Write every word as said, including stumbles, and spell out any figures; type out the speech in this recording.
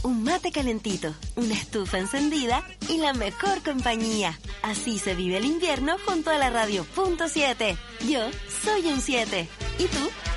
un mate calentito, una estufa encendida y la mejor compañía. Así se vive el invierno junto a la radio punto siete. Yo soy un siete. ¿Y tú?